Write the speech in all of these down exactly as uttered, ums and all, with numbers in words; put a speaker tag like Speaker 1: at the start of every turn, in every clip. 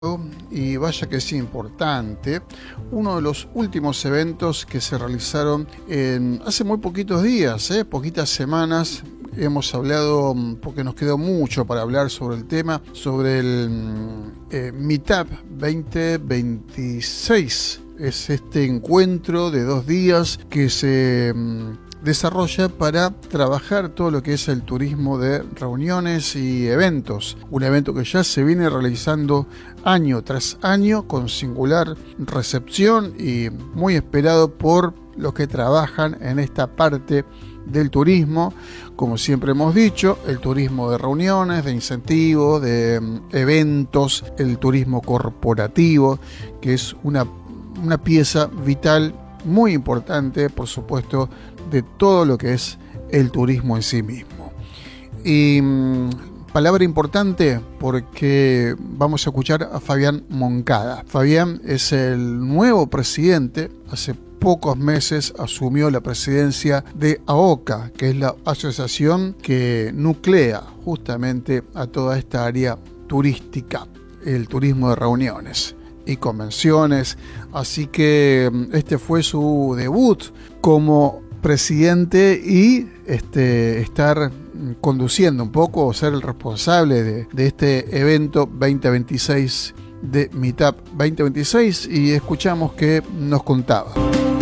Speaker 1: Y vaya que sí, importante, uno de los últimos eventos que se realizaron en, hace muy poquitos días, ¿eh? poquitas semanas. Hemos hablado, porque nos quedó mucho para hablar sobre el tema, sobre el eh, Meetup veinte veintiséis. Es este encuentro de dos días que se desarrolla para trabajar todo lo que es el turismo de reuniones y eventos. Un evento que ya se viene realizando año tras año con singular recepción y muy esperado por los que trabajan en esta parte del turismo. Como siempre hemos dicho, el turismo de reuniones, de incentivos, de eventos, el turismo corporativo, que es una, una pieza vital muy importante, por supuesto, de todo lo que es el turismo en sí mismo. Y palabra importante porque vamos a escuchar a Fabián Moncada. Fabián es el nuevo presidente. Hace pocos meses asumió la presidencia de AOCA, que es la asociación que nuclea justamente a toda esta área turística, el turismo de reuniones y convenciones. Así que este fue su debut como presidente y este, estar conduciendo un poco, ser el responsable de, de este evento veinte veintiséis de Meetup veinte veintiséis, y escuchamos que nos contaba.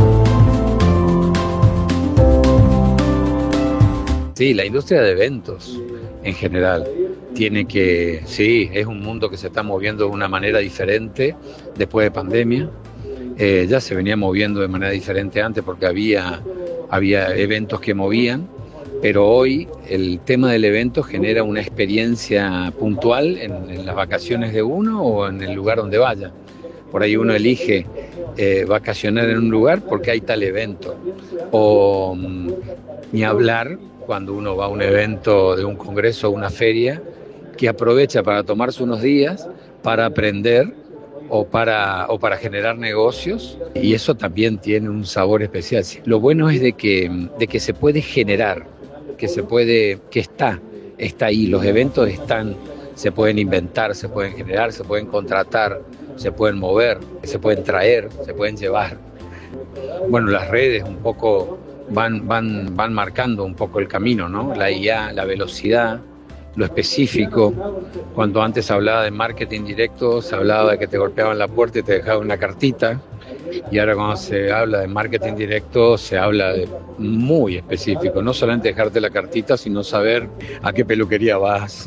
Speaker 2: Sí, la industria de eventos en general tiene que, sí, es un mundo que se está moviendo de una manera diferente después de pandemia. Eh, ya se venía moviendo de manera diferente antes porque había, había eventos que movían, pero hoy el tema del evento genera una experiencia puntual en, en las vacaciones de uno o en el lugar donde vaya. Por ahí uno elige eh, vacacionar en un lugar porque hay tal evento, o mm, ni hablar cuando uno va a un evento de un congreso o una feria que aprovecha para tomarse unos días para aprender o para, o para generar negocios, y eso también tiene un sabor especial. Lo bueno es de que, de que se puede generar, que se puede, que está, está ahí, los eventos están, se pueden inventar, se pueden generar, se pueden contratar, se pueden mover, se pueden traer, se pueden llevar. Bueno, las redes un poco van, van, van marcando un poco el camino, ¿no? La I A, la velocidad, lo específico. Cuando antes se hablaba de marketing directo, se hablaba de que te golpeaban la puerta y te dejaban una cartita, y ahora cuando se habla de marketing directo se habla de muy específico, no solamente dejarte la cartita, sino saber a qué peluquería vas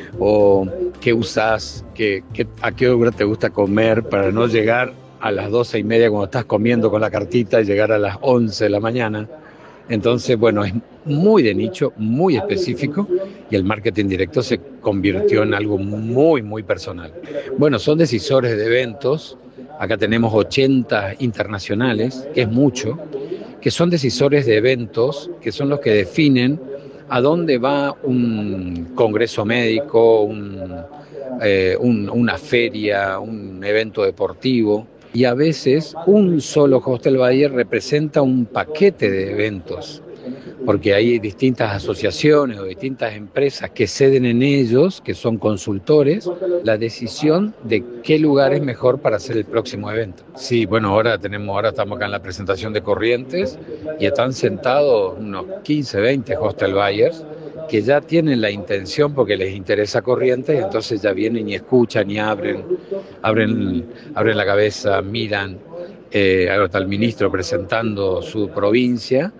Speaker 2: o qué usas, qué, qué, a qué hora te gusta comer, para no llegar a las doce y media cuando estás comiendo con la cartita y llegar a las once de la mañana. Entonces, bueno, es muy de nicho, muy específico, y el marketing directo se convirtió en algo muy, muy personal. Bueno, son decisores de eventos. Acá tenemos ochenta internacionales, que es mucho, que son decisores de eventos, que son los que definen a dónde va un congreso médico, un, eh, un, una feria, un evento deportivo. Y a veces un solo hostel buyer representa un paquete de eventos, porque hay distintas asociaciones o distintas empresas que ceden en ellos, que son consultores, la decisión de qué lugar es mejor para hacer el próximo evento. Sí, bueno, ahora tenemos, ahora estamos acá en la presentación de Corrientes y están sentados unos quince, veinte hostel buyers que ya tienen la intención porque les interesa Corrientes, entonces ya vienen y escuchan y abren, abren, abren la cabeza, miran. Eh, ahora está el ministro presentando su provincia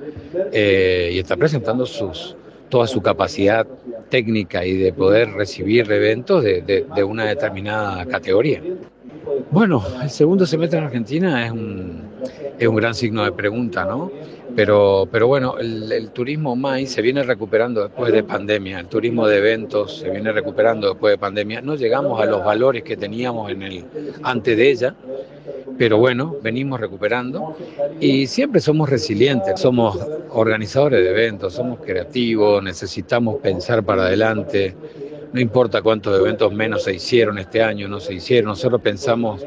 Speaker 2: eh, y está presentando sus, toda su capacidad técnica y de poder recibir eventos de, de, de una determinada categoría. Bueno, el segundo semestre en Argentina es un, es un gran signo de pregunta, ¿no? Pero, pero bueno, el, el turismo M A I se viene recuperando después de pandemia, el turismo de eventos se viene recuperando después de pandemia. No llegamos a los valores que teníamos en el, antes de ella, pero bueno, venimos recuperando y siempre somos resilientes, somos organizadores de eventos, somos creativos, necesitamos pensar para adelante. No importa cuántos eventos menos se hicieron este año, no se hicieron, nosotros pensamos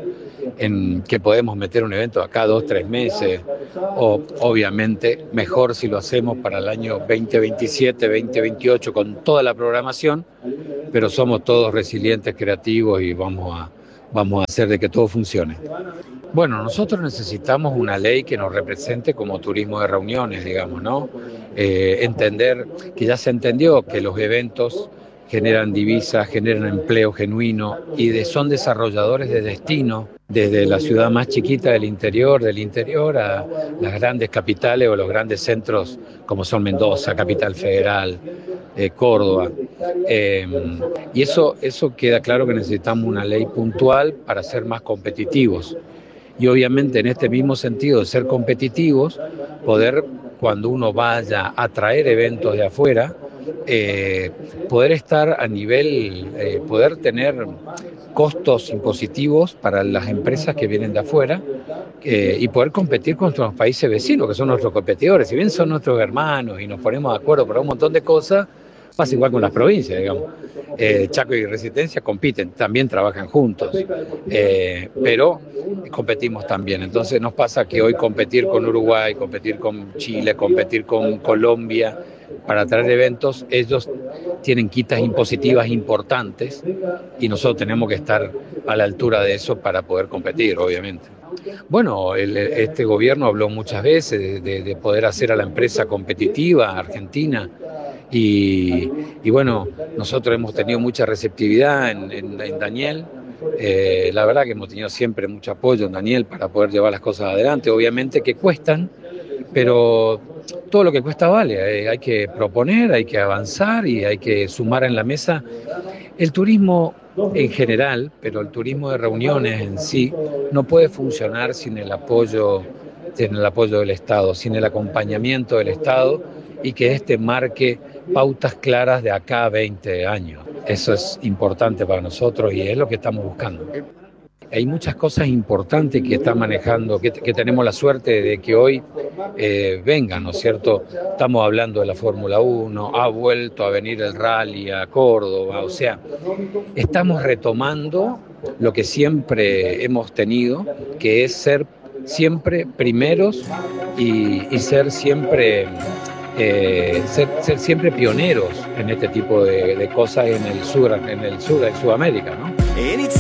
Speaker 2: en que podemos meter un evento acá dos, tres meses, o obviamente mejor si lo hacemos para el año veinte veintisiete, veinte veintiocho con toda la programación, pero somos todos resilientes, creativos y vamos a, vamos a hacer de que todo funcione. Bueno, nosotros necesitamos una ley que nos represente como turismo de reuniones, digamos, ¿no? Eh, entender que ya se entendió que los eventos generan divisas, generan empleo genuino y de, son desarrolladores de destino, desde la ciudad más chiquita del interior, del interior a las grandes capitales o los grandes centros como son Mendoza, Capital Federal, eh, Córdoba. Eh, y eso, eso queda claro que necesitamos una ley puntual para ser más competitivos. Y obviamente en este mismo sentido de ser competitivos, poder, cuando uno vaya a traer eventos de afuera, eh, poder estar a nivel, eh, poder tener costos impositivos para las empresas que vienen de afuera eh, y poder competir con nuestros países vecinos, que son nuestros competidores. Si bien son nuestros hermanos y nos ponemos de acuerdo para un montón de cosas, pasa igual con las provincias, digamos. Eh, Chaco y Resistencia compiten, también trabajan juntos, eh, pero competimos también. Entonces nos pasa que hoy competir con Uruguay, competir con Chile, competir con Colombia para traer eventos, ellos tienen quitas impositivas importantes y nosotros tenemos que estar a la altura de eso para poder competir, obviamente. Bueno, el, este gobierno habló muchas veces de, de, de poder hacer a la empresa competitiva, Argentina, y, y bueno, nosotros hemos tenido mucha receptividad en, en, en Daniel. Eh, la verdad que hemos tenido siempre mucho apoyo en Daniel para poder llevar las cosas adelante, obviamente que cuestan, pero todo lo que cuesta vale, eh, hay que proponer, hay que avanzar y hay que sumar en la mesa. El turismo en general, pero el turismo de reuniones en sí, no puede funcionar sin el apoyo, sin el apoyo del Estado, sin el acompañamiento del Estado y que éste marque pautas claras de acá a veinte años. Eso es importante para nosotros y es lo que estamos buscando. Hay muchas cosas importantes que están manejando, que, que tenemos la suerte de que hoy eh, vengan, ¿no es cierto? Estamos hablando de la Fórmula uno, ha vuelto a venir el rally a Córdoba, o sea, estamos retomando lo que siempre hemos tenido, que es ser siempre primeros y, y ser siempre... Eh, ser, ser siempre pioneros en este tipo de, de cosas en el sur, en el sur de Sudamérica, ¿no?